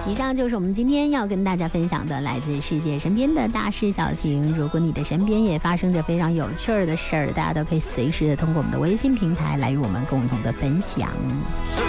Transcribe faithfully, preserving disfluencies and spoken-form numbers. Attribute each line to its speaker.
Speaker 1: 以上就是我们今天要跟大家分享的来自世界身边的大事小情。如果你的身边也发生着非常有趣儿的事儿，大家都可以随时的通过我们的微信平台来与我们共同的分享。